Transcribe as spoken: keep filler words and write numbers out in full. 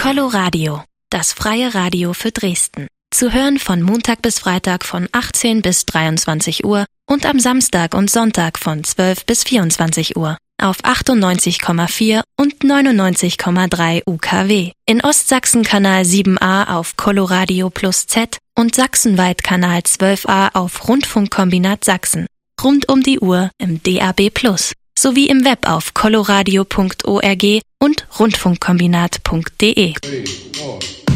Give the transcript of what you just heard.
Coloradio, das freie Radio für Dresden. Zu hören von Montag bis Freitag von achtzehn bis dreiundzwanzig Uhr und am Samstag und Sonntag von zwölf bis vierundzwanzig Uhr auf achtundneunzig Komma vier und neunundneunzig Komma drei U K W. In Ostsachsen Kanal sieben A auf Coloradio Plus Z und sachsenweit Kanal zwölf A auf Rundfunkkombinat Sachsen. Rund um die Uhr im D A B Plus. Sowie im Web auf coloradio punkt org und rundfunkkombinat punkt de.